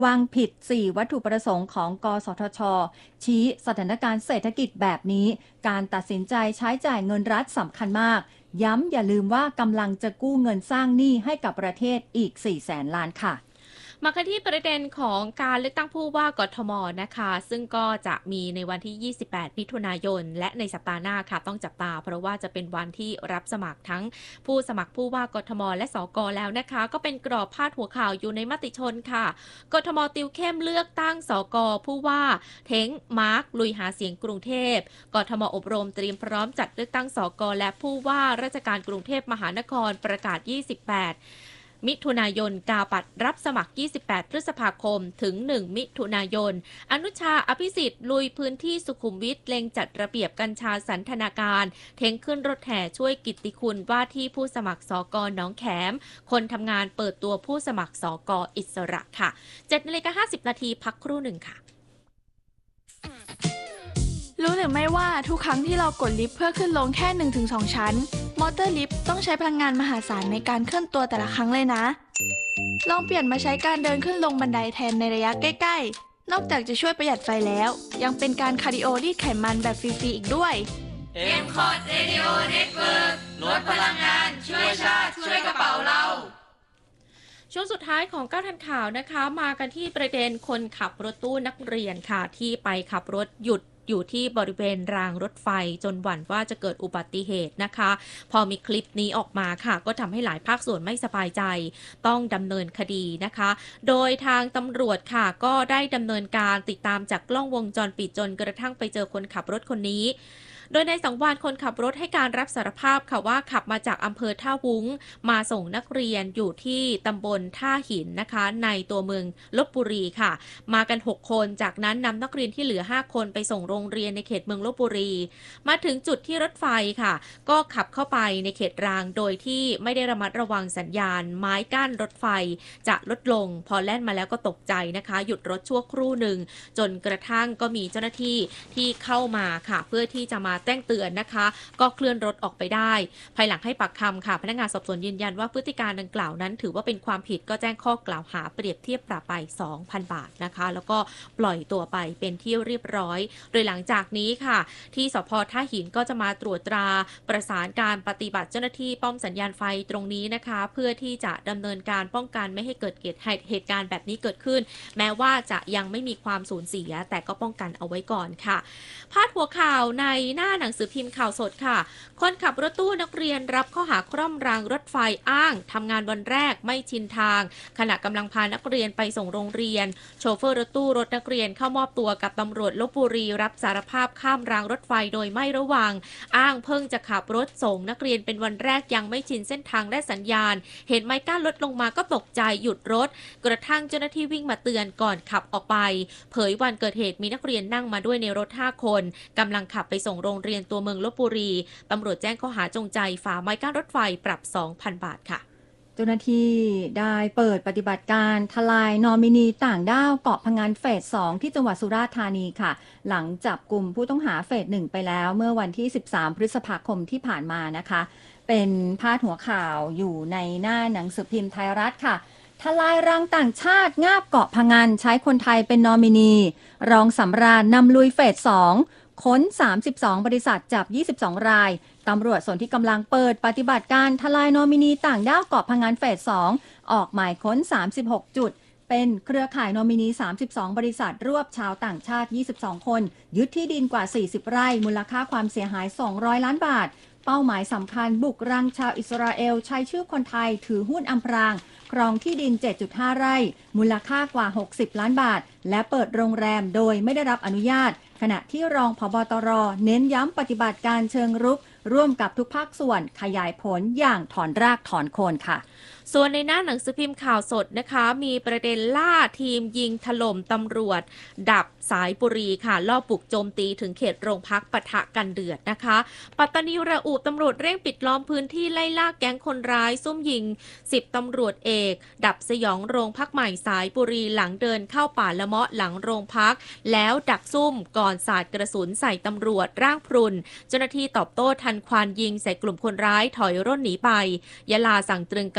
วางผิด 4 วัตถุประสงค์ของกสทช.ชี้สถานการณ์เศรษฐกิจแบบนี้การตัดสินใจใช้จ่ายเงินรัฐสำคัญมากย้ำอย่าลืมว่ากำลังจะกู้เงินสร้างหนี้ให้กับประเทศอีก 400,000 ล้านค่ะมากันที่ประเด็นของการเลือกตั้งผู้ว่ากทมนะคะซึ่งก็จะมีในวันที่ 28 มิถุนายนและในสัปดาห์หน้าค่ะต้องจับตาเพราะว่าจะเป็นวันที่รับสมัครทั้งผู้สมัครผู้ว่ากทมและสกแล้วนะคะก็เป็นกรอบพาดหัวข่าวอยู่ในมติชนค่ะกทมติวเข้มเลือกตั้งสกผู้ว่าเท้งมาร์คลุยหาเสียงกรุงเทพกทมอบรมเตรียมพร้อมจัดเลือกตั้งสกและผู้ว่าราชการกรุงเทพมหานครประกาศ 28มิถุนายนกาบัตรรับสมัคร 28 พฤษภาคม ถึง 1 มิถุนายน อนุชา อภิสิทธิ์ ลุยพื้นที่สุขุมวิทเล็งจัดระเบียบกัญชาสันทนาการ เท้งขึ้นรถแห่ช่วยกิตติคุณว่าที่ผู้สมัครสกหนองแขม คนทำงานเปิดตัวผู้สมัครสกอิสระค่ะ 7:50 นาทีพักครู่หนึ่งค่ะรู้หรือไม่ว่าทุกครั้งที่เรากดลิฟต์เพื่อขึ้นลงแค่ 1-2 ชั้นมอเตอร์ลิฟต์ต้องใช้พลังงานมหาศาลในการเคลื่อนตัวแต่ละครั้งเลยนะลองเปลี่ยนมาใช้การเดินขึ้นลงบันไดแทนในระยะใกล้ๆนอกจากจะช่วยประหยัดไฟแล้วยังเป็นการคาร์ดิโอรีดไขมันแบบฟรีๆอีกด้วย M-Cot Radio Network ลดพลังงานช่วยชาติช่วยกระเป๋าเราช่วงสุดท้ายของ9ทันข่าวนะคะมากันที่ประเด็นคนขับรถตู้นักเรียนค่ะที่ไปขับรถหยุดอยู่ที่บริเวณรางรถไฟจนหวั่นว่าจะเกิดอุบัติเหตุนะคะพอมีคลิปนี้ออกมาค่ะก็ทำให้หลายภาคส่วนไม่สบายใจต้องดำเนินคดีนะคะโดยทางตำรวจค่ะก็ได้ดำเนินการติดตามจากกล้องวงจรปิดจนกระทั่งไปเจอคนขับรถคนนี้โดยในสังวาลคนขับรถให้การรับสารภาพค่ะว่าขับมาจากอำเภอท่าวุ้งมาส่งนักเรียนอยู่ที่ตำบลท่าหินนะคะในตัวเมืองลพบุรีค่ะมากัน6คนจากนั้นนำนักเรียนที่เหลือ5คนไปส่งโรงเรียนในเขตเมืองลพบุรีมาถึงจุดที่รถไฟค่ะก็ขับเข้าไปในเขตรางโดยที่ไม่ได้ระมัดระวังสัญญาณไม้กั้นรถไฟจะลดลงพอแล่นมาแล้วก็ตกใจนะคะหยุดรถชั่วครู่หนึ่งจนกระทั่งก็มีเจ้าหน้าที่ที่เข้ามาค่ะเพื่อที่จะมาแจ้งเตือนนะคะก็เคลื่อนรถออกไปได้ภายหลังให้ปากคำค่ะพนักงานสอบสวนยืนยันว่าพฤติการดังกล่าวนั้นถือว่าเป็นความผิดก็แจ้งข้อกล่าวหาเปรียบเทียบปรับไป 2,000 บาทนะคะแล้วก็ปล่อยตัวไปเป็นที่เรียบร้อยโดยหลังจากนี้ค่ะที่สภ.ท่าหินก็จะมาตรวจตราประสานการปฏิบัติเจ้าหน้าที่ป้อมสัญญาณไฟตรงนี้นะคะเพื่อที่จะดำเนินการป้องกันไม่ให้เกิดเหตุการณ์แบบนี้เกิดขึ้นแม้ว่าจะยังไม่มีความสูญเสียแต่ก็ป้องกันเอาไว้ก่อนค่ะพาดหัวข่าวในหน้าหนังสือพิมพ์ข่าวสดค่ะคนขับรถตู้นักเรียนรับข้อหาคร่อมรางรถไฟอ้างทำงานวันแรกไม่ชินทางขณะกำลังพานักเรียนไปส่งโรงเรียนโชเฟอร์รถตู้รถนักเรียนเข้ามอบตัวกับตำรวจลพบุรีรับสารภาพข้ามรางรถไฟโดยไม่ระวังอ้างเพิ่งจะขับรถส่งนักเรียนเป็นวันแรกยังไม่ชินเส้นทางและสัญญาณเห็นไม้กั้นรถลงมาก็ตกใจหยุดรถกระทั่งเจ้าหน้าที่วิ่งมาเตือนก่อนขับออกไปเผยวันเกิดเหตุมีนักเรียนนั่งมาด้วยในรถ5คนกำลังขับไปส่งโรงเรียนตัวเมืองลพบุรีตำรวจแจ้งข้อหาจงใจฝ่าไม้กั้นรถไฟปรับ 2,000 บาทค่ะเจ้าหน้าที่ได้เปิดปฏิบัติการทลายนอมินีต่างด้าวเกาะพะงันเฟส 2 ที่จังหวัดสุราษฎร์ธานีค่ะหลังจับกลุ่มผู้ต้องหาเฟส 1 ไปแล้วเมื่อวันที่ 13 พฤษภาคมที่ผ่านมานะคะเป็นพาดหัวข่าวอยู่ในหน้าหนังสือพิมพ์ไทยรัฐค่ะทลายรังต่างชาติงาบเกาะพะงันใช้คนไทยเป็นนอมินีรองสำราญนำลุยเฟส 2 ค้น 32 บริษัทจับ 22 รายตำรวจส่วนที่กำลังเปิดปฏิบัติการทลายนอมินีต่างด้าวเกาะพะงันเฟส 2 ออกหมายค้น 36 จุดเป็นเครือข่ายนอมินี 32 บริษัทรวบชาวต่างชาติ 22 คนยึดที่ดินกว่า 40 ไร่มูลค่าความเสียหาย 200 ล้านบาทเป้าหมายสำคัญบุกรังชาวอิสราเอลใช้ชื่อคนไทยถือหุ้นอำพรางครองที่ดิน 7.5 ไร่มูลค่ากว่า 60 ล้านบาทและเปิดโรงแรมโดยไม่ได้รับอนุญาตขณะที่รองผบ.ตร.เน้นย้ำปฏิบัติการเชิงรุกร่วมกับทุกภาคส่วนขยายผลอย่างถอนรากถอนโคนค่ะส่วนในหน้าหนังสือพิมพ์ข่าวสดนะคะมีประเด็นล่าทีมยิงถล่มตำรวจดับสายบุรีค่ะลอบบุกโจมตีถึงเขตโรงพักปะทะกันเดือดนะคะปัตตานีระอุตำรวจเร่งปิดล้อมพื้นที่ไล่ล่าแก๊งคนร้ายซุ่มยิง10ตำรวจเอกดับสยองโรงพักใหม่สายบุรีหลังเดินเข้าป่าละเมาะหลังโรงพักแล้วดักซุ่มก่อนสาดกระสุนใส่ตำรวจร่างพรุนเจ้าหน้าที่ตอบโต้ทันควันยิงใส่กลุ่มคนร้ายถอยร่นหนีไปยะลาสั่งตรึงกำลัง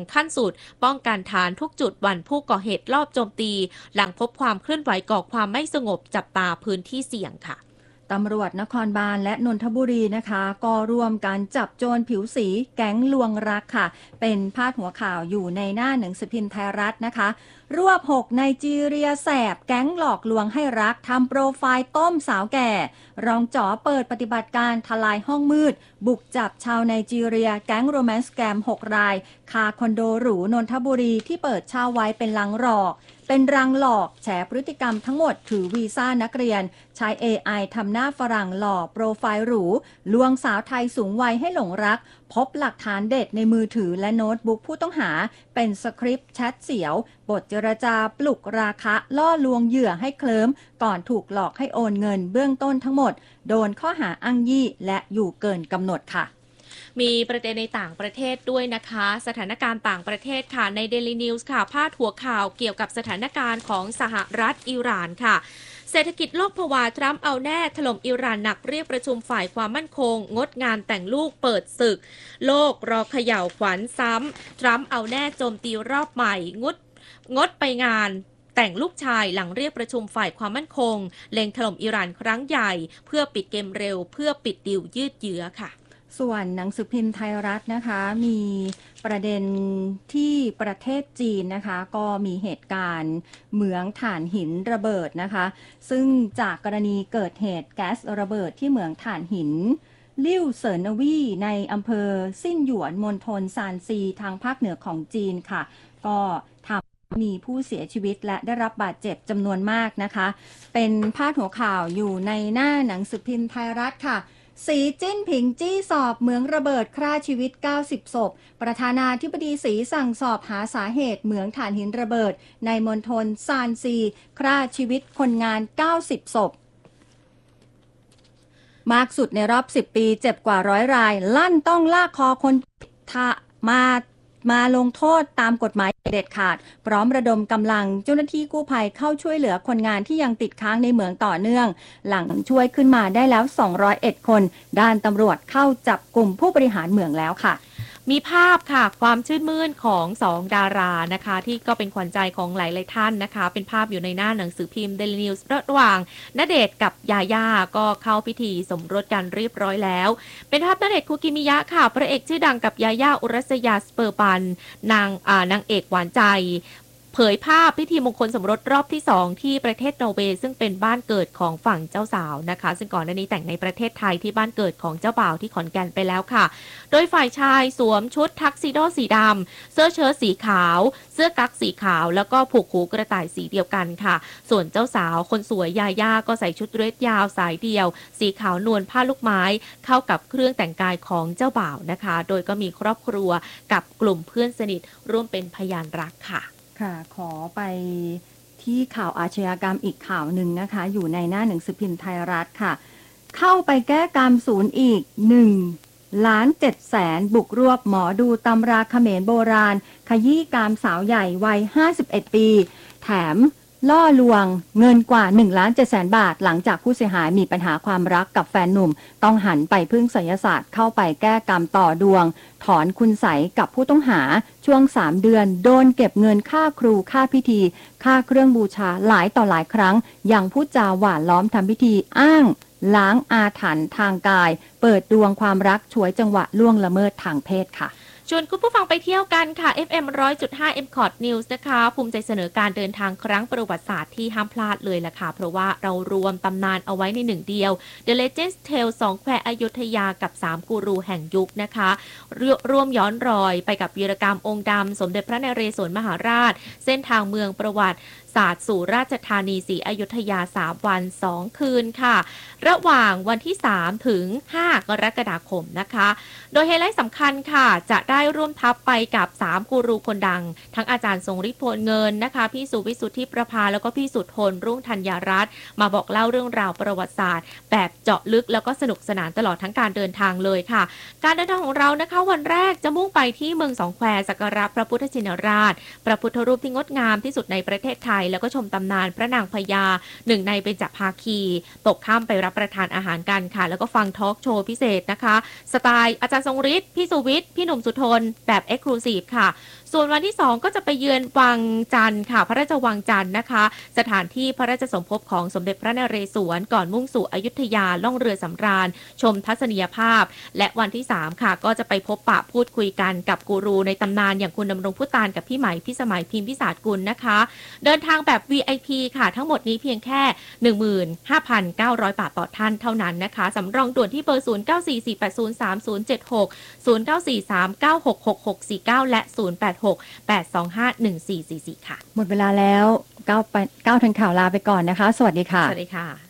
ขั้นสุดป้องกันฐานทุกจุดวันผู้ก่อเหตุลอบโจมตีหลังพบความเคลื่อนไหวก่อความไม่สงบจับตาพื้นที่เสี่ยงค่ะตำรวจนครบาลและนนทบุรีนะคะก็ร่วมกันจับโจรผิวสีแก๊งลวงรักค่ะเป็นพาดหัวข่าวอยู่ในหน้าหนังสือพิมพ์ไทยรัฐนะคะรวบ6ไนจีเรียแสบแก๊งหลอกลวงให้รักทำโปรไฟล์ต้มสาวแก่รองจ๋อเปิดปฏิบัติการทลายห้องมืดบุกจับชาวไนจีเรียแก๊งโรแมนต์แกม6รายคาคอนโดหรูนนทบุรีที่เปิดเช่าไว้เป็นรังหลอกเป็นรังหลอกแฉพฤติกรรมทั้งหมดถือวีซ่านักเรียนใช้ AI ทำหน้าฝรั่งหล่อโปรไฟล์หรูลวงสาวไทยสูงวัยให้หลงรักพบหลักฐานเด็ดในมือถือและโน้ตบุ๊กผู้ต้องหาเป็นสคริปต์แชทเสียวบทเจรจาปลุกราคะล่อลวงเหยื่อให้เคลิ้มก่อนถูกหลอกให้โอนเงินเบื้องต้นทั้งหมดโดนข้อหาอ้างยี่และอยู่เกินกำหนดค่ะมีประเด็นในต่างประเทศด้วยนะคะสถานการณ์ต่างประเทศค่ะใน Daily News ค่ะพาดหัวข่าวเกี่ยวกับสถานการณ์ของสหรัฐอิหร่านค่ะเศรษฐกิจโลกผวาทรัมป์เอาแน่ถล่มอิหร่านหนักเรียกประชุมฝ่ายความมั่นคงงดงานแต่งลูกเปิดศึกโลกรอเขย่าขวัญซ้ำทรัมป์เอาแน่โจมตีรอบใหม่งดไปงานแต่งลูกชายหลังเรียกประชุมฝ่ายความมั่นคงเล็งถล่มอิหร่านครั้งใหญ่เพื่อปิดเกมเร็วเพื่อปิดดีลยืดเยื้อค่ะส่วนหนังสือพิมพ์ไทยรัฐนะคะมีประเด็นที่ประเทศจีนนะคะก็มีเหตุการณ์เหมืองถ่านหินระเบิดนะคะซึ่งจากกรณีเกิดเหตุแก๊สระเบิดที่เหมืองถ่านหินลิ่วเซินนวีในอำเภอซิ่นหยวนมณฑลซานซีทางภาคเหนือของจีนค่ะก็ทำมีผู้เสียชีวิตและได้รับบาดเจ็บจำนวนมากนะคะเป็นพาดหัวข่าวอยู่ในหน้าหนังสือพิมพ์ไทยรัฐค่ะสีจิ้นผิงจี้สอบเหมืองระเบิดฆ่าชีวิต90ศพประธานาธิบดีสีสั่งสอบหาสาเหตุเหมืองถ่านหินระเบิดในมณฑลซานซีฆ่าชีวิตคนงาน90ศพมากสุดในรอบ10ปีเจ็บกว่า100รายลั่นต้องลากคอคนมาลงโทษตามกฎหมายเด็ดขาดพร้อมระดมกำลังเจ้าหน้าที่กู้ภัยเข้าช่วยเหลือคนงานที่ยังติดค้างในเหมืองต่อเนื่องหลังช่วยขึ้นมาได้แล้ว201คนด้านตำรวจเข้าจับกลุ่มผู้บริหารเหมืองแล้วค่ะมีภาพค่ะความชื่นมื่นของ2ดารานะคะที่ก็เป็นขวัญใจของหลายๆท่านนะคะเป็นภาพอยู่ในหน้าหนังสือพิมพ์ Daily News ระหว่างณเดชน์กับยาย่าก็เข้าพิธีสมรสกันเรียบร้อยแล้วเป็นภาพณเดชน์คุกิมิยะค่ะพระเอกชื่อดังกับยาย่าอุรัสยาสเปอร์ปันนางเอกหวานใจเผยภาพพิธีมงคลสมรสรอบที่2ที่ประเทศนอร์เวย์ซึ่งเป็นบ้านเกิดของฝั่งเจ้าสาวนะคะซึ่งก่อนหน้านี้แต่งในประเทศไทยที่บ้านเกิดของเจ้าบ่าวที่ขอนแก่นไปแล้วค่ะโดยฝ่ายชายสวมชุดทักซิโดสีดำเสื้อเชิ้ตสีขาวเสื้อกั๊กสีขาวแล้วก็ผูกหูกระต่ายสีเดียวกันค่ะส่วนเจ้าสาวคนสวยยาย่าก็ใส่ชุดเดรสยาวสายเดียวสีขาวนวลผ้าลูกไม้เข้ากับเครื่องแต่งกายของเจ้าบ่าวนะคะโดยก็มีครอบครัวกับกลุ่มเพื่อนสนิทร่วมเป็นพยานรักค่ะค่ะขอไปที่ข่าวอาชญากรรมอีกข่าวหนึ่งนะคะอยู่ในหน้าหนังสือพิมพ์ไทยรัฐค่ะเข้าไปแก้กรรมศูนย์อีก1,700,000บุกรวบหมอดูตำราเขมรโบราณขยี้กรรมสาวใหญ่วัย51ปีแถมล่อลวงเงินกว่า1,700,000 บาทหลังจากผู้เสียหายมีปัญหาความรักกับแฟนหนุ่มต้องหันไปพึ่งไสยศาสตร์เข้าไปแก้กรรมต่อดวงถอนคุณไสยกับผู้ต้องหาช่วง3เดือนโดนเก็บเงินค่าครูค่าพิธีค่าเครื่องบูชาหลายต่อหลายครั้งยังพูดจาหวานล้อมทำพิธีอ้างล้างอาถรรพ์ทางกายเปิดดวงความรักฉวยจังหวะล่วงละเมิดทางเพศค่ะชวนคุณผู้ฟังไปเที่ยวกันค่ะ FM 100.5 MCOT News นะคะภูมิใจเสนอการเดินทางครั้งประวัติศาสตร์ที่ห้ามพลาดเลยล่ะค่ะเพราะว่าเรารวมตำนานเอาไว้ในหนึ่งเดียว The Legends Tale 2 แควอยุธยากับ3กูรูแห่งยุคนะคะร่วมย้อนรอยไปกับวีรกรรมองค์ดำสมเด็จพระนเรศวรมหาราชเส้นทางเมืองประวัติศาสตร์สู่ราชธานีศรีอยุธยา3วัน2คืนค่ะระหว่างวันที่3ถึง5กรกฎาคมนะคะโดยไฮไลท์สำคัญค่ะจะได้ร่วมทัพไปกับ3กูรูคนดังทั้งอาจารย์ทรงฤทธิ์โพลเงินนะคะพี่สุวิสุทธิประภาแล้วก็พี่สุทนรุ่งธัญญารัตน์มาบอกเล่าเรื่องราวประวัติศาสตร์แบบเจาะลึกแล้วก็สนุกสนานตลอดทั้งการเดินทางเลยค่ะการเดินทางของเรานะคะวันแรกจะมุ่งไปที่เมืองสองแควสักการะพระพุทธชินราชพระพุทธรูปที่งดงามที่สุดในประเทศไทยแล้วก็ชมตำนานพระนางพญาหนึ่งในเบญจภาคีตกค่ำไปรับประทานอาหารกันค่ะแล้วก็ฟังทอล์กโชว์พิเศษนะคะสไตล์อาจารย์ทรงฤทธิ์พี่สุวิทย์พี่หนุ่มสุทนแบบเอ็กซ์คลูซีฟค่ะส่วนวันที่2ก็จะไปเยือนวังจันทร์ค่ะพระราชวังจันทร์นะคะสถานที่พระราชสมภพของสมเด็จพระนเรศวรก่อนมุ่งสู่อยุธยาล่องเรือสำราญชมทัศนียภาพและวันที่3ค่ะก็จะไปพบปะพูดคุยกันกับกูรูในตำนานอย่างคุณดำรงพุตานกับพี่ไหมพี่สมัยพิมพิศาสกุลนะคะเดินทางแบบ VIP ค่ะทั้งหมดนี้เพียงแค่ 15,900 บาทต่อท่านเท่านั้นนะคะสำรองด่วนที่เบอร์ 0944803076 0943966649 และ 0868251444 ค่ะหมดเวลาแล้ว9ทันข่าวลาไปก่อนนะคะ สวัสดีค่ะสวัสดีค่ะ